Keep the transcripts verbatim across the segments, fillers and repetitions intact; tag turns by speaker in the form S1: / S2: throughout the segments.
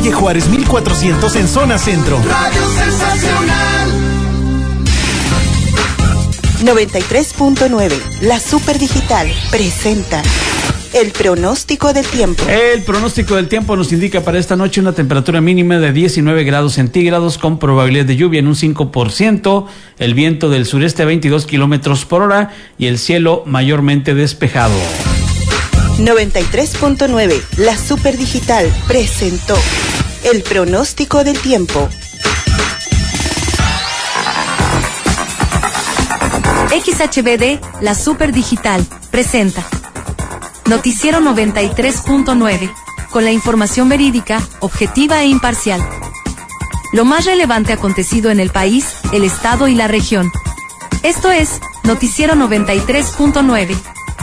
S1: calle Juárez mil cuatrocientos en zona centro.
S2: Radio Sensacional.
S3: noventa y tres punto nueve, la Super Digital, presenta el pronóstico del tiempo.
S4: El pronóstico del tiempo nos indica para esta noche una temperatura mínima de diecinueve grados centígrados con probabilidad de lluvia en un cinco por ciento, el viento del sureste a veintidós kilómetros por hora y el cielo mayormente despejado.
S3: noventa y tres punto nueve, la Super Digital, presentó el pronóstico del tiempo.
S5: X H B D, la Super Digital, presenta Noticiero noventa y tres punto nueve, con la información verídica, objetiva e imparcial. Lo más relevante acontecido en el país, el estado y la región. Esto es Noticiero noventa y tres punto nueve.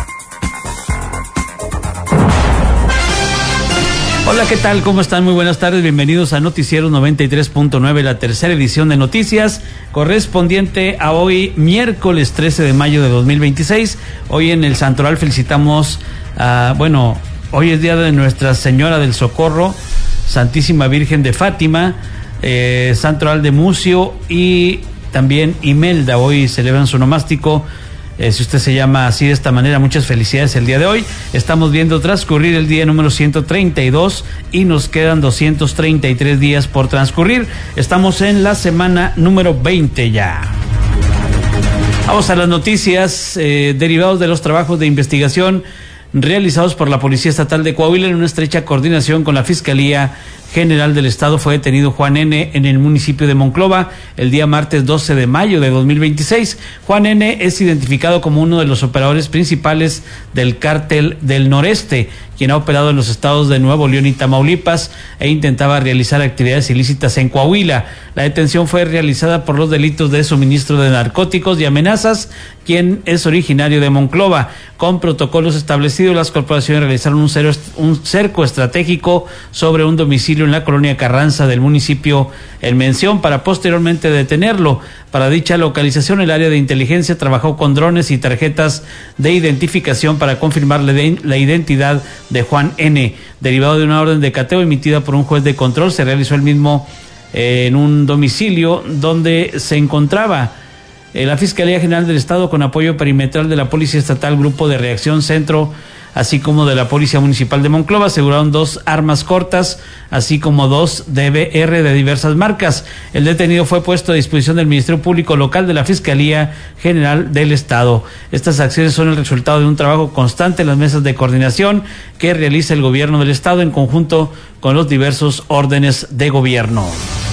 S4: Hola, ¿qué tal? ¿Cómo están? Muy buenas tardes. Bienvenidos a Noticiero noventa y tres punto nueve, la tercera edición de noticias, correspondiente a hoy, miércoles trece de mayo de dos mil veintiséis. Hoy en el Santoral felicitamos a, bueno, hoy es día de Nuestra Señora del Socorro, Santísima Virgen de Fátima, eh, Santoral de Mucio y también Imelda. Hoy celebran su nomástico. Eh, si usted se llama así de esta manera, muchas felicidades el día de hoy. Estamos viendo transcurrir el día número ciento treinta y dos y nos quedan doscientos treinta y tres días por transcurrir. Estamos en la semana número veinte ya. Vamos a las noticias. Eh, derivados de los trabajos de investigación realizados por la Policía Estatal de Coahuila en una estrecha coordinación con la Fiscalía General del Estado, fue detenido Juan N. en el municipio de Monclova el día martes doce de mayo de dos mil veintiséis. Juan N. es identificado como uno de los operadores principales del Cártel del Noreste, quien ha operado en los estados de Nuevo León y Tamaulipas e intentaba realizar actividades ilícitas en Coahuila. La detención fue realizada por los delitos de suministro de narcóticos y amenazas, quien es originario de Monclova. Con protocolos establecidos, las corporaciones realizaron un, cero, un cerco estratégico sobre un domicilio en la colonia Carranza del municipio en mención para posteriormente detenerlo. Para dicha localización, el área de inteligencia trabajó con drones y tarjetas de identificación para confirmar la identidad de Juan N. Derivado de una orden de cateo emitida por un juez de control, se realizó el mismo eh, en un domicilio donde se encontraba eh, la Fiscalía General del Estado, con apoyo perimetral de la Policía Estatal, Grupo de Reacción Centro, así como de la Policía Municipal de Monclova. Aseguraron dos armas cortas, así como dos D B R de diversas marcas. El detenido fue puesto a disposición del Ministerio Público Local de la Fiscalía General del Estado. Estas acciones son el resultado de un trabajo constante en las mesas de coordinación que realiza el gobierno del Estado en conjunto con los diversos órdenes de gobierno.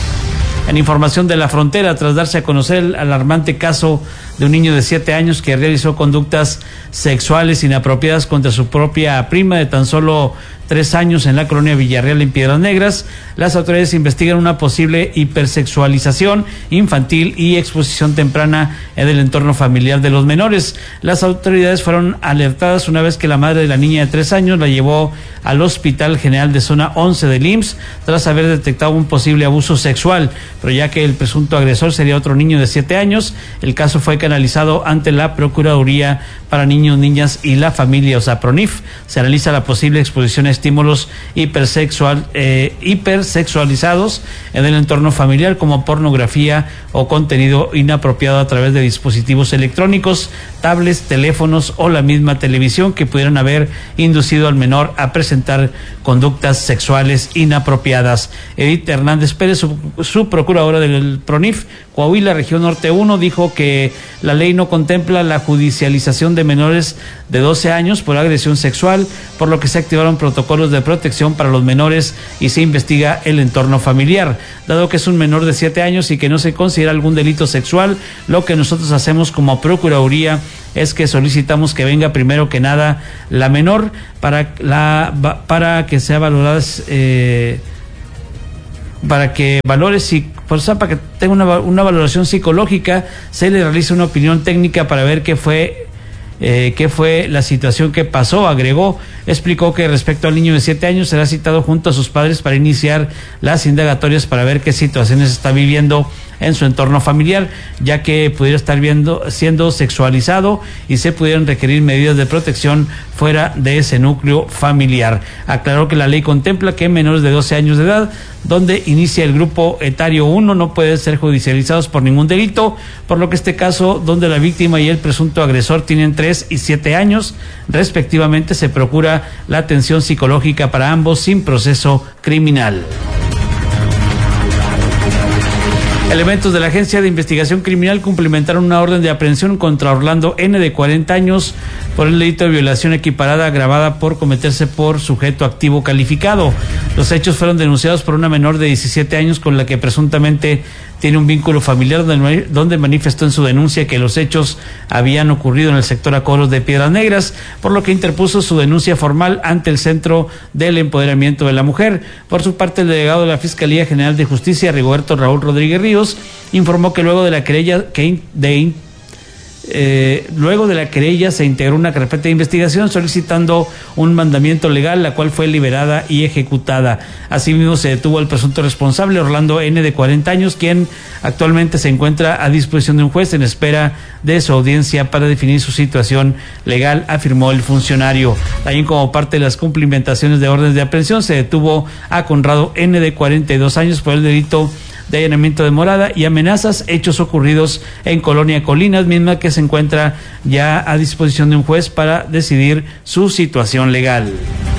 S4: En información de la frontera, tras darse a conocer el alarmante caso de un niño de siete años que realizó conductas sexuales inapropiadas contra su propia prima de tan solo tres años en la colonia Villarreal en Piedras Negras, las autoridades investigan una posible hipersexualización infantil y exposición temprana en el entorno familiar de los menores. Las autoridades fueron alertadas una vez que la madre de la niña de tres años la llevó al Hospital General de Zona once del I M S S tras haber detectado un posible abuso sexual, pero ya que el presunto agresor sería otro niño de siete años, el caso fue canalizado ante la Procuraduría para Niños, Niñas y la Familia, o sea, PRONIF. Se analiza la posible exposición a estímulos hipersexual, eh, hipersexualizados en el entorno familiar, como pornografía o contenido inapropiado a través de dispositivos electrónicos, tablets, teléfonos o la misma televisión, que pudieran haber inducido al menor a presentar conductas sexuales inapropiadas. Edith Hernández Pérez, su, su procuradora del PRONIF Coahuila, región norte uno, dijo que la ley no contempla la judicialización de menores de doce años por agresión sexual, por lo que se activaron protocolos de protección para los menores y se investiga el entorno familiar. Dado que es un menor de siete años y que no se considera algún delito sexual, lo que nosotros hacemos como Procuraduría es que solicitamos que venga primero que nada la menor para la para que sea valorada, eh, para que valores y por eso, para que tenga una, una valoración psicológica, se le realiza una opinión técnica para ver qué fue eh, qué fue la situación que pasó. Agregó, explicó que respecto al niño de siete años será citado junto a sus padres para iniciar las indagatorias para ver qué situaciones está viviendo en su entorno familiar, ya que pudiera estar viendo, siendo sexualizado y se pudieran requerir medidas de protección fuera de ese núcleo familiar. Aclaró que la ley contempla que menores de doce años de edad, donde inicia el grupo etario uno, no pueden ser judicializados por ningún delito, por lo que este caso, donde la víctima y el presunto agresor tienen tres y siete años, respectivamente, se procura la atención psicológica para ambos sin proceso criminal. Elementos de la Agencia de Investigación Criminal cumplimentaron una orden de aprehensión contra Orlando N., de cuarenta años, por el delito de violación equiparada agravada por cometerse por sujeto activo calificado. Los hechos fueron denunciados por una menor de diecisiete años con la que presuntamente tiene un vínculo familiar, donde manifestó en su denuncia que los hechos habían ocurrido en el sector Acoros de Piedras Negras, por lo que interpuso su denuncia formal ante el Centro del Empoderamiento de la Mujer. Por su parte, el delegado de la Fiscalía General de Justicia, Rigoberto Raúl Rodríguez Ríos, informó que luego de la querella que de Eh, luego de la querella se integró una carpeta de investigación solicitando un mandamiento legal, la cual fue liberada y ejecutada. Asimismo, se detuvo al presunto responsable, Orlando N., de cuarenta años, quien actualmente se encuentra a disposición de un juez en espera de su audiencia para definir su situación legal, afirmó el funcionario. También, como parte de las cumplimentaciones de órdenes de aprehensión, se detuvo a Conrado N., de cuarenta y dos años, por el delito de allanamiento de morada y amenazas, hechos ocurridos en Colonia Colinas, misma que se encuentra ya a disposición de un juez para decidir su situación legal.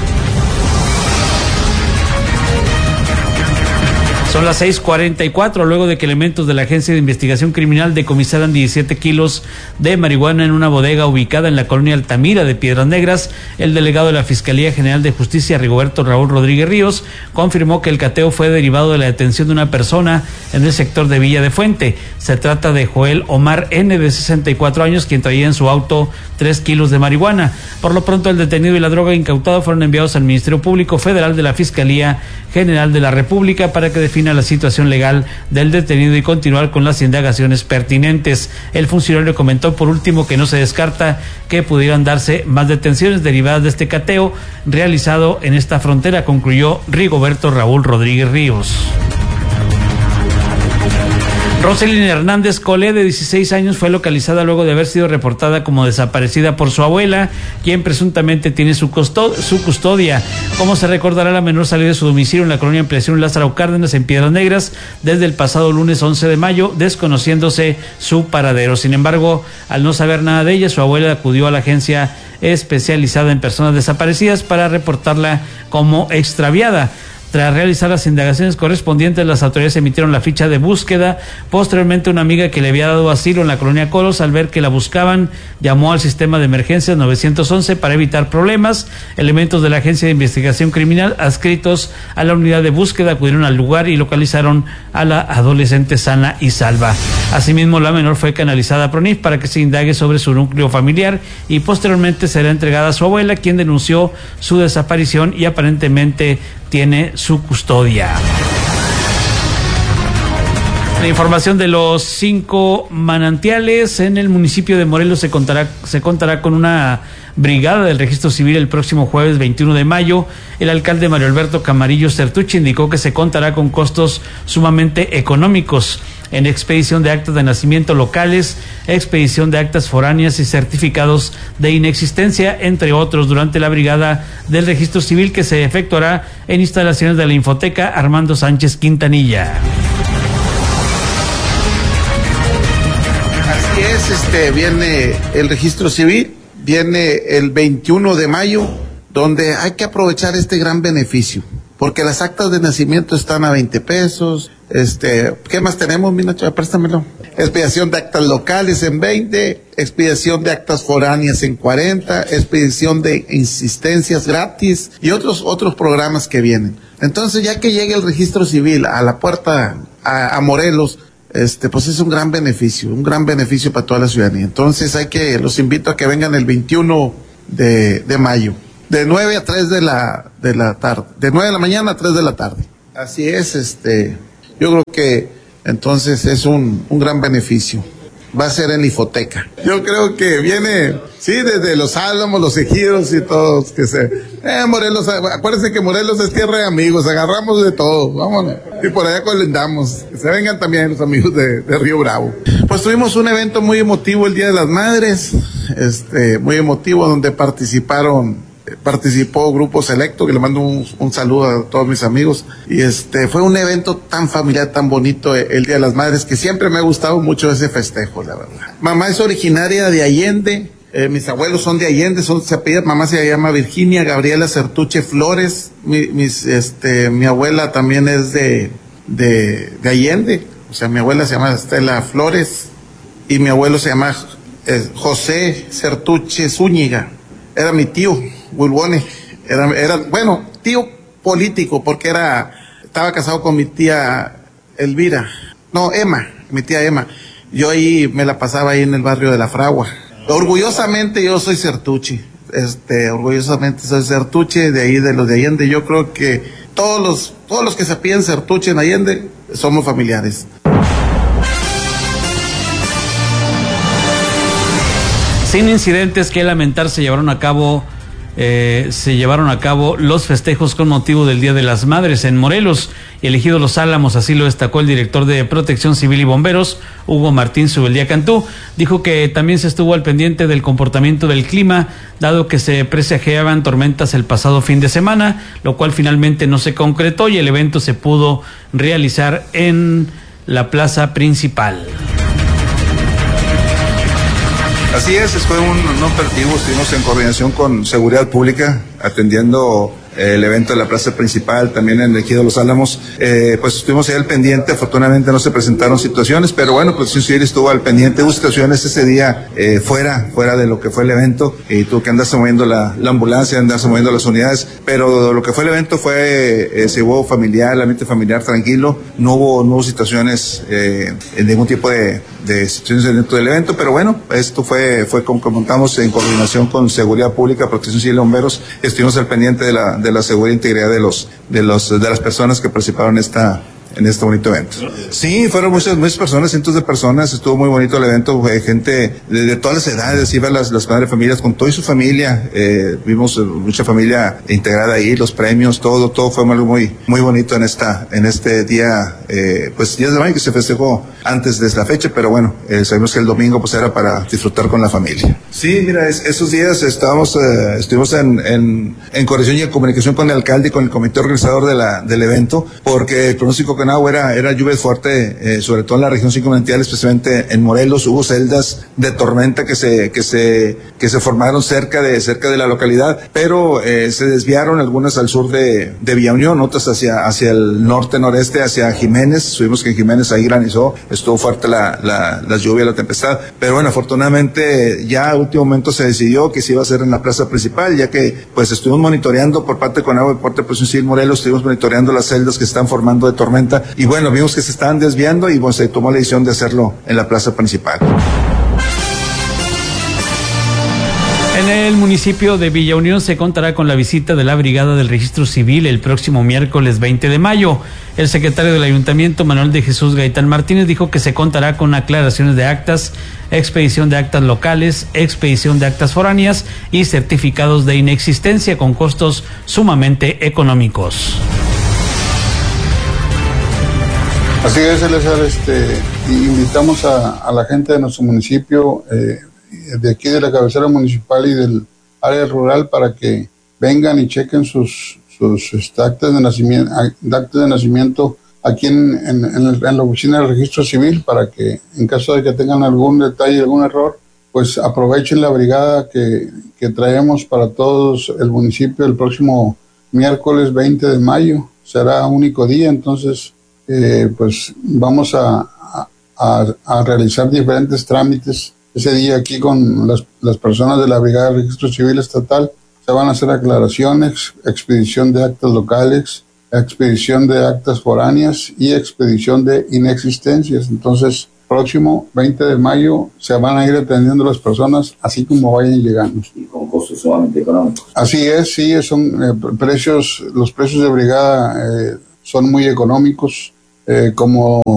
S4: Son las seis cuarenta y cuatro, luego de que elementos de la Agencia de Investigación Criminal decomisaran diecisiete kilos de marihuana en una bodega ubicada en la colonia Altamira de Piedras Negras. El delegado de la Fiscalía General de Justicia, Rigoberto Raúl Rodríguez Ríos, confirmó que el cateo fue derivado de la detención de una persona en el sector de Villa de Fuente. Se trata de Joel Omar N., de sesenta y cuatro años, quien traía en su auto tres kilos de marihuana. Por lo pronto, el detenido y la droga incautado fueron enviados al Ministerio Público Federal de la Fiscalía General de la República para que defina la situación legal del detenido y continuar con las indagaciones pertinentes. El funcionario comentó por último que no se descarta que pudieran darse más detenciones derivadas de este cateo realizado en esta frontera, concluyó Rigoberto Raúl Rodríguez Ríos. Roselyn Hernández Colé, de dieciséis años, fue localizada luego de haber sido reportada como desaparecida por su abuela, quien presuntamente tiene su, custo- su custodia. Como se recordará, la menor salió de su domicilio en la colonia Ampliación Lázaro Cárdenas, en Piedras Negras, desde el pasado lunes once de mayo, desconociéndose su paradero. Sin embargo, al no saber nada de ella, su abuela acudió a la agencia especializada en personas desaparecidas para reportarla como extraviada. Tras realizar las indagaciones correspondientes, las autoridades emitieron la ficha de búsqueda. Posteriormente, una amiga que le había dado asilo en la colonia Coros, al ver que la buscaban, llamó al sistema de emergencias nueve once para evitar problemas. Elementos de la Agencia de Investigación Criminal adscritos a la unidad de búsqueda acudieron al lugar y localizaron a la adolescente sana y salva. Asimismo, la menor fue canalizada a PRONIF para que se indague sobre su núcleo familiar y posteriormente será entregada a su abuela, quien denunció su desaparición y aparentemente tiene su custodia. La información de los cinco manantiales: en el municipio de Morelos se contará, se contará con una brigada del Registro Civil el próximo jueves veintiuno de mayo. El alcalde Mario Alberto Camarillo Certucci indicó que se contará con costos sumamente económicos en expedición de actas de nacimiento locales, expedición de actas foráneas y certificados de inexistencia, entre otros, durante la brigada del Registro Civil, que se efectuará en instalaciones de la Infoteca Armando Sánchez Quintanilla.
S6: Así es, este viene el Registro Civil, viene el veintiuno de mayo, donde hay que aprovechar este gran beneficio, porque las actas de nacimiento están a veinte pesos. Este, ¿qué más tenemos, mi Nacho? Préstamelo. Expedición de actas locales en veinte, expedición de actas foráneas en cuarenta, expedición de insistencias gratis y otros otros programas que vienen. Entonces, ya que llegue el Registro Civil a la puerta a, a Morelos, este, pues es un gran beneficio, un gran beneficio para toda la ciudadanía. Entonces, hay que, los invito a que vengan el veintiuno de mayo, de nueve a tres de la de la tarde, de nueve de la mañana a tres de la tarde. Así es, este, yo creo que entonces es un, un gran beneficio. va a ser en la hipoteca. Yo creo que viene, sí, desde los Álamos, los Ejidos y todos, que se, eh, Morelos, acuérdense que Morelos es tierra de amigos, agarramos de todo, vámonos, y por allá colindamos, que se vengan también los amigos de, de Río Bravo. Pues tuvimos un evento muy emotivo el Día de las Madres, este, muy emotivo, donde participaron participó Grupo Selecto, que le mando un, un saludo a todos mis amigos, y este fue un evento tan familiar, tan bonito el Día de las Madres, que siempre me ha gustado mucho ese festejo, la verdad. Mamá es originaria de Allende, eh, mis abuelos son de Allende, son, se apellida, mamá se llama Virginia Gabriela Certuche Flores, mi, mis, este, mi abuela también es de, de, de Allende, o sea, mi abuela se llama Estela Flores, y mi abuelo se llama eh, José Certuche Zúñiga, era mi tío, Bulbone, era, era, bueno, tío político, porque era, estaba casado con mi tía Elvira, no, Emma, mi tía Emma. Yo ahí me la pasaba ahí en el barrio de La Fragua. Orgullosamente yo soy Certuche, este, orgullosamente soy Certuche, de ahí de los de Allende. Yo creo que todos los, todos los que se piden Certuche en Allende somos familiares.
S4: Sin incidentes que lamentar, se llevaron a cabo eh, se llevaron a cabo los festejos con motivo del Día de las Madres en Morelos y elegido Los Álamos. Así lo destacó el director de Protección Civil y Bomberos, Hugo Martín Subeldía Cantú. Dijo que también se estuvo al pendiente del comportamiento del clima, dado que se presagiaban tormentas el pasado fin de semana, lo cual finalmente no se concretó y el evento se pudo realizar en la plaza principal.
S7: Así es, fue un, un operativo, estuvimos en coordinación con Seguridad Pública, atendiendo el evento de la plaza principal, también en el Ejido Los Álamos, eh, pues estuvimos ahí al pendiente. Afortunadamente no se presentaron situaciones, pero bueno, Protección Civil estuvo al pendiente. Hubo situaciones ese día eh, fuera, fuera de lo que fue el evento, y tuvo que andarse moviendo la, la ambulancia, andarse moviendo las unidades, pero lo que fue el evento fue, eh, se hubo familiar, el ambiente familiar tranquilo, no hubo, no hubo situaciones, eh, en ningún tipo de, de situaciones dentro del evento, pero bueno, esto fue, fue como comentamos, en coordinación con Seguridad Pública, Protección Civil y Bomberos, estuvimos al pendiente de la, de la seguridad e integridad de los, de los, de las personas que participaron en esta, en este bonito evento. Sí, fueron muchas, muchas personas, cientos de personas, estuvo muy bonito el evento, eh, gente de, de todas las edades, iban las, las madres familias con toda su familia, eh, vimos mucha familia integrada ahí, los premios, todo, todo fue algo muy, muy bonito en esta, en este día, eh, pues diez de mayo, que se festejó antes de la fecha, pero bueno, eh, sabemos que el domingo pues era para disfrutar con la familia. Sí, mira, es, esos días estábamos, eh, estuvimos en, en, en coordinación y en comunicación con el alcalde y con el comité organizador de la, del evento, porque el pronóstico que no era, era lluvia fuerte, eh, sobre todo en la región circundantal, especialmente en Morelos. Hubo celdas de tormenta que se, que se, que se formaron cerca de, cerca de la localidad, pero eh, se desviaron algunas al sur de, de Villa Unión, otras hacia, hacia el norte-noreste, hacia Jiménez. Subimos que en Jiménez ahí granizó, estuvo fuerte la, la, la lluvia, la tempestad, pero bueno, afortunadamente ya a último momento se decidió que se iba a hacer en la plaza principal, ya que pues estuvimos monitoreando por parte de Conagua y por parte de Protección Civil Morelos, estuvimos monitoreando las celdas que se están formando de tormenta, y bueno, vimos que se estaban desviando y bueno, se tomó la decisión de hacerlo en la plaza principal.
S4: En el municipio de Villa Unión se contará con la visita de la Brigada del Registro Civil el próximo miércoles veinte de mayo. El secretario del Ayuntamiento, Manuel de Jesús Gaitán Martínez, dijo que se contará con aclaraciones de actas, expedición de actas locales, expedición de actas foráneas y certificados de inexistencia con costos sumamente económicos.
S8: Así es, César, este, invitamos a, a la gente de nuestro municipio, eh, de aquí de la cabecera municipal y del área rural, para que vengan y chequen sus, sus este, actas de nacimiento, actas de nacimiento aquí en, en, en, el, en la oficina del registro civil, para que en caso de que tengan algún detalle, algún error, pues aprovechen la brigada que, que traemos para todos el municipio el próximo miércoles veinte de mayo. Será único día, entonces Eh, pues vamos a, a, a realizar diferentes trámites ese día aquí con las, las personas de la Brigada de Registro Civil Estatal. Se van a hacer aclaraciones, expedición de actas locales, expedición de actas foráneas y expedición de inexistencias. Entonces, próximo veinte de mayo se van a ir atendiendo las personas así como vayan llegando.
S9: Y con costos sumamente económicos.
S8: Así es, sí, son eh, precios, los precios de brigada eh, son muy económicos. Eh, como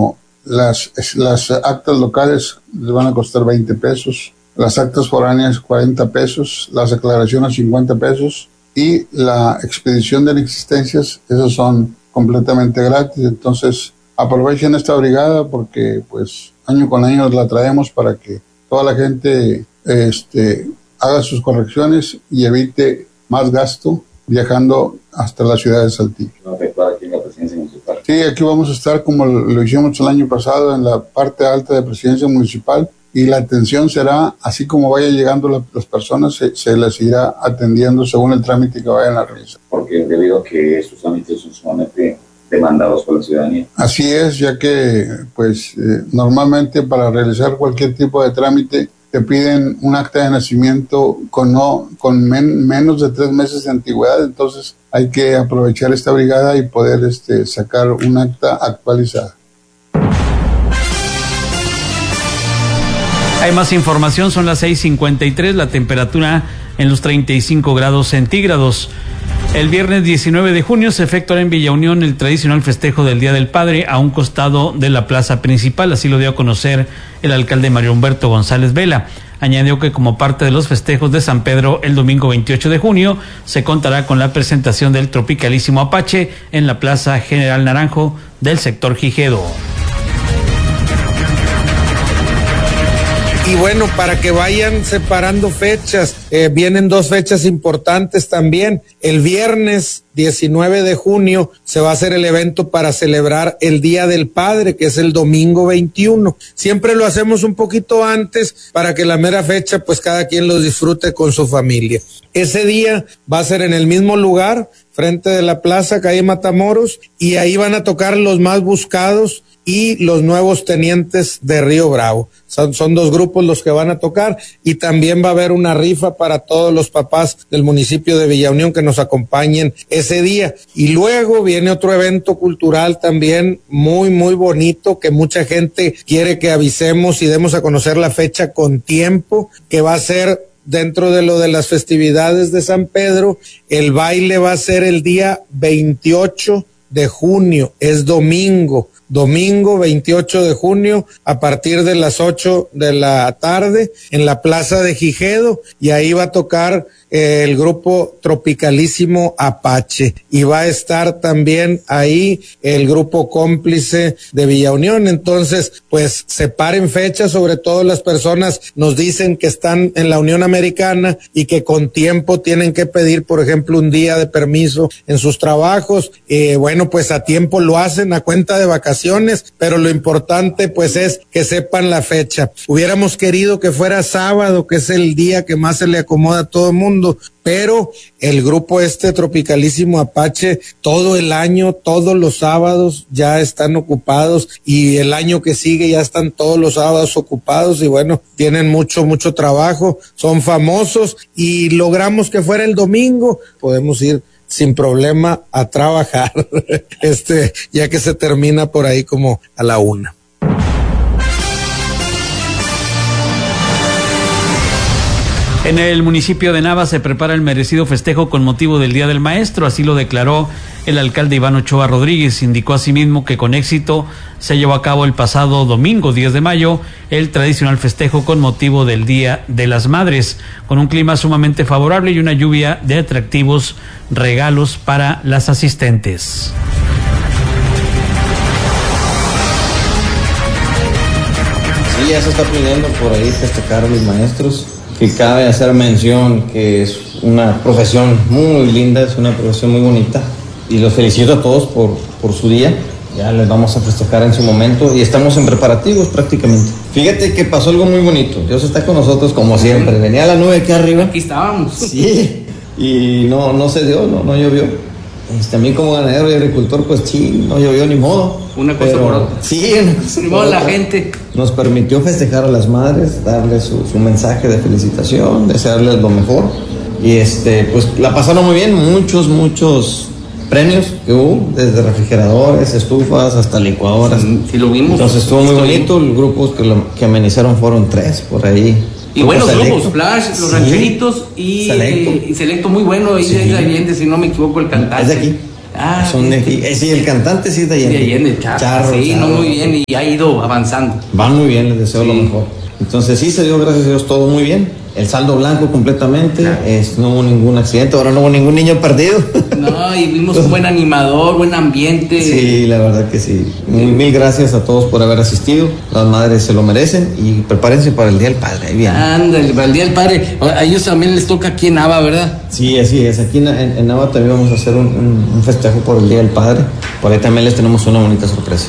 S8: las, las actas locales les van a costar veinte pesos, las actas foráneas cuarenta pesos, las declaraciones cincuenta pesos y la expedición de existencias, esos son completamente gratis. Entonces aprovechen esta brigada porque pues año con año la traemos para que toda la gente este, haga sus correcciones y evite más gasto viajando hasta la ciudad de Saltillo.
S9: ¿Va a efectuar aquí en la presidencia municipal?
S8: Sí, aquí vamos a estar como lo hicimos el año pasado en la parte alta de presidencia municipal y la atención será así como vayan llegando la, las personas, se, se les irá atendiendo según el trámite que vayan a realizar.
S9: Porque debido a que estos trámites son sumamente demandados por la ciudadanía.
S8: Así es, ya que pues eh, normalmente para realizar cualquier tipo de trámite te piden un acta de nacimiento con no con men, menos de tres meses de antigüedad, entonces hay que aprovechar esta brigada y poder este sacar un acta actualizada.
S4: Hay más información, son las seis cincuenta y tres, la temperatura en los treinta y cinco grados centígrados. El viernes diecinueve de junio se efectuará en Villa Unión el tradicional festejo del Día del Padre a un costado de la plaza principal, así lo dio a conocer el alcalde Mario Humberto González Vela. Añadió que como parte de los festejos de San Pedro el domingo veintiocho de junio se contará con la presentación del Tropicalísimo Apache en la Plaza General Naranjo del sector Gijedo.
S10: Y bueno, para que vayan separando fechas, eh, vienen dos fechas importantes también. El viernes diecinueve de junio se va a hacer el evento para celebrar el Día del Padre, que es el domingo veintiuno. Siempre lo hacemos un poquito antes para que la mera fecha, pues cada quien lo disfrute con su familia. Ese día va a ser en el mismo lugar, frente de la plaza, calle Matamoros, y ahí van a tocar los más buscados y los nuevos tenientes de Río Bravo. Son, son dos grupos los que van a tocar y también va a haber una rifa para todos los papás del municipio de Villa Unión que nos acompañen ese día. Y luego viene otro evento cultural también muy, muy bonito que mucha gente quiere que avisemos y demos a conocer la fecha con tiempo, que va a ser dentro de lo de las festividades de San Pedro. El baile va a ser el día veintiocho de junio, es domingo. Domingo veintiocho de junio a partir de las ocho de la tarde en la plaza de Gijedo, y ahí va a tocar eh, el grupo Tropicalísimo Apache y va a estar también ahí el grupo Cómplice de Villa Unión. Entonces pues separen fechas, sobre todo las personas nos dicen que están en la Unión Americana y que con tiempo tienen que pedir por ejemplo un día de permiso en sus trabajos. Eh, bueno, pues a tiempo lo hacen a cuenta de vacaciones, pero lo importante pues es que sepan la fecha. Hubiéramos querido que fuera sábado, que es el día que más se le acomoda a todo el mundo, pero el grupo este Tropicalísimo Apache todo el año, todos los sábados ya están ocupados, y el año que sigue ya están todos los sábados ocupados, y bueno, tienen mucho, mucho trabajo, son famosos, y logramos que fuera el domingo, podemos ir sin problema a trabajar, este, ya que se termina por ahí como a la una.
S4: En el municipio de Nava se prepara el merecido festejo con motivo del Día del Maestro, así lo declaró el alcalde Iván Ochoa Rodríguez. Indicó asimismo que con éxito se llevó a cabo el pasado domingo diez de mayo el tradicional festejo con motivo del Día de las Madres, con un clima sumamente favorable y una lluvia de atractivos regalos para las asistentes.
S11: Sí, ya se está pidiendo por ahí festejar a los maestros, que cabe hacer mención que es una profesión muy linda, es una profesión muy bonita, y los felicito a todos por, por su día. Ya les vamos a festejar en su momento y estamos en preparativos prácticamente. Fíjate que pasó algo muy bonito. Dios está con nosotros como siempre. Venía la nube aquí arriba.
S12: Aquí estábamos.
S11: Sí, y no, no se dio, no, no llovió. Este, a mí como ganadero y agricultor, pues sí, no llovió ni modo.
S12: Una cosa
S11: pero,
S12: por otra.
S11: Sí, una cosa
S12: ni
S11: por
S12: modo
S11: otra.
S12: La gente.
S11: Nos permitió festejar a las madres, darles su, su mensaje de felicitación, desearles lo mejor. Y este, pues la pasaron muy bien, muchos, muchos premios que hubo, desde refrigeradores, estufas, hasta licuadoras.
S12: Sí, sí lo vimos.
S11: Entonces estuvo muy bonito, los grupos que, lo, que amenizaron fueron tres por ahí.
S12: Y buenos
S11: Selecto.
S12: grupos, Flash, los
S11: Sí.
S12: rancheritos y
S11: Selecto.
S12: Eh, y Selecto muy bueno, ahí
S11: Sí.
S12: es de Allende, si no me equivoco, el cantante.
S11: Es de aquí. Ah, son de aquí. Eh, sí, el cantante sí es de Allende.
S12: De Allende, Charro.
S11: Charro,
S12: sí,
S11: Charro.
S12: No, muy bien, y ha ido avanzando.
S11: Va muy bien, les deseo sí. lo mejor. Entonces sí se dio, gracias a Dios, todo muy bien. El saldo blanco completamente, claro. es, no hubo ningún accidente, ahora no hubo ningún niño perdido.
S12: No, y vimos un buen animador, buen ambiente.
S11: Sí, la verdad que sí. Muy, mil gracias a todos por haber asistido. Las madres se lo merecen y prepárense para el Día del Padre. Ahí viene.
S12: Ándale, para el Día del Padre. A ellos también les toca aquí en Nava, ¿verdad?
S11: Sí, así es. Aquí en, en, en Nava también vamos a hacer un, un, un festejo por el Día del Padre. Por ahí también les tenemos una bonita sorpresa.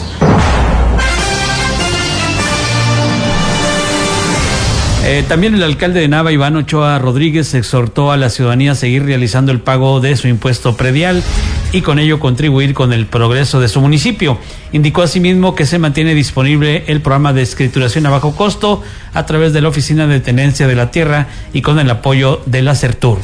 S4: Eh, también el alcalde de Nava, Iván Ochoa Rodríguez, exhortó a la ciudadanía a seguir realizando el pago de su impuesto predial y con ello contribuir con el progreso de su municipio. Indicó asimismo que se mantiene disponible el programa de escrituración a bajo costo a través de la Oficina de Tenencia de la Tierra y con el apoyo de la CERTUR.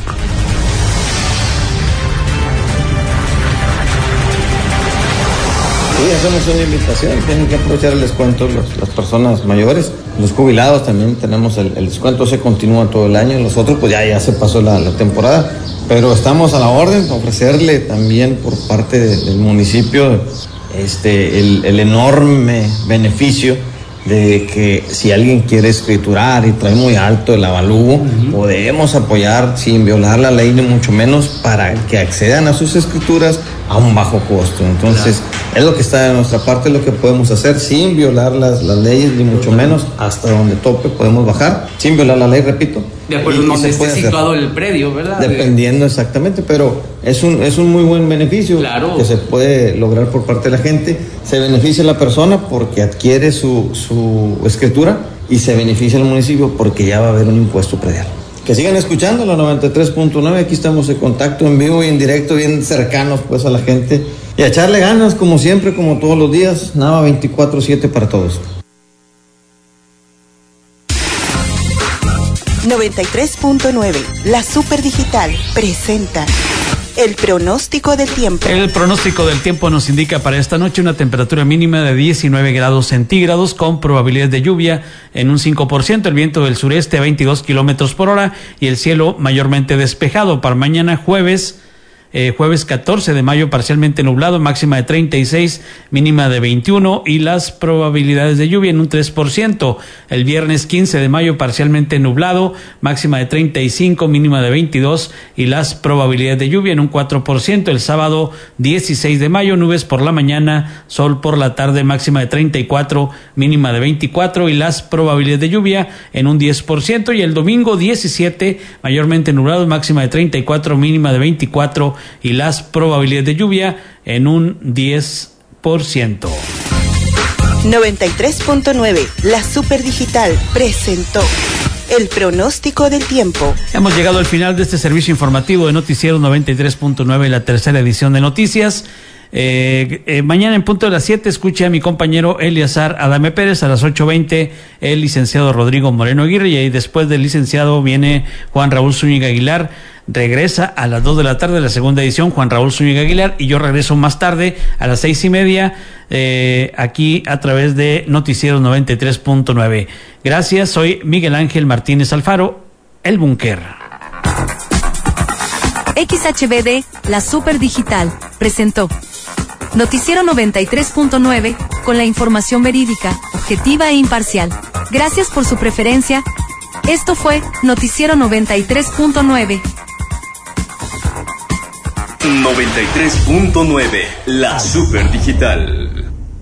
S11: Sí, hacemos una invitación, tienen que aprovechar el descuento los, las personas mayores, los jubilados también tenemos el, el descuento, se continúa todo el año, los otros pues ya, ya se pasó la, la temporada, pero estamos a la orden, ofrecerle también por parte de, del municipio este, el, el enorme beneficio de que si alguien quiere escriturar y trae muy alto el avalúo, uh-huh. podemos apoyar sin violar la ley ni mucho menos para que accedan a sus escrituras a un bajo costo. Entonces, claro. es lo que está de nuestra parte, lo que podemos hacer sin violar las, las leyes ni mucho menos, hasta donde tope podemos bajar, sin violar la ley, repito.
S12: De acuerdo, no se esté situado el predio, ¿verdad?
S11: Dependiendo exactamente, pero es un, es un muy buen beneficio claro. que se puede lograr por parte de la gente. Se beneficia la persona porque adquiere su, su escritura y se beneficia el municipio porque ya va a haber un impuesto predial. Que sigan escuchando la noventa y tres punto nueve, aquí estamos en contacto en vivo y en directo, bien cercanos pues a la gente. Y a echarle ganas como siempre, como todos los días, Nava veinticuatro siete para todos.
S3: noventa y tres punto nueve, la Super Digital presenta el pronóstico del tiempo.
S4: El pronóstico del tiempo nos indica para esta noche una temperatura mínima de diecinueve grados centígrados con probabilidad de lluvia en un cinco por ciento, el viento del sureste a veintidós kilómetros por hora y el cielo mayormente despejado. Para mañana jueves, Eh, jueves catorce de mayo parcialmente nublado, máxima de treinta y seis, mínima de veintiuno y las probabilidades de lluvia en un tres por ciento. El viernes quince de mayo parcialmente nublado, máxima de treinta y cinco, mínima de veintidós y las probabilidades de lluvia en un cuatro por ciento. El sábado dieciséis de mayo, nubes por la mañana, sol por la tarde, máxima de treinta y cuatro, mínima de veinticuatro y las probabilidades de lluvia en un diez por ciento. Y el domingo diecisiete, mayormente nublado, máxima de treinta y cuatro, mínima de veinticuatro y las probabilidades de lluvia en un diez por ciento.
S3: noventa y tres punto nueve, la Super Digital presentó el pronóstico del tiempo.
S4: Hemos llegado al final de este servicio informativo de Noticiero noventa y tres punto nueve, la tercera edición de noticias. Eh, eh, mañana en punto de las siete escuche a mi compañero Eliazar Adame Pérez, a las ocho veinte el licenciado Rodrigo Moreno Aguirre, y ahí después del licenciado viene Juan Raúl Zúñiga Aguilar. Regresa a las dos de la tarde la segunda edición Juan Raúl Zúñiga Aguilar, y yo regreso más tarde a las seis y media eh, aquí a través de Noticieros noventa y tres punto nueve. Gracias, soy Miguel Ángel Martínez Alfaro, El Búnker.
S5: X H B D, la Super Digital, presentó Noticiero noventa y tres punto nueve, con la información verídica, objetiva e imparcial. Gracias por su preferencia. Esto fue Noticiero noventa y tres punto nueve.
S2: noventa y tres punto nueve, la Super Digital.